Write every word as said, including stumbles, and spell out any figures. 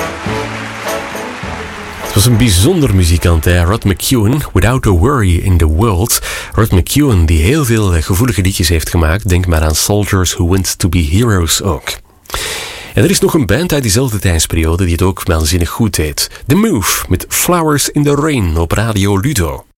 Het was een bijzonder muzikant, hè? Rod McEwen, Without a Worry in the World. Rod McEwen, die heel veel gevoelige liedjes heeft gemaakt. Denk maar aan Soldiers Who Want to Be Heroes ook. En er is nog een band uit diezelfde tijdsperiode die het ook waanzinnig goed deed. The Move, met Flowers in the Rain op Radio Ludo.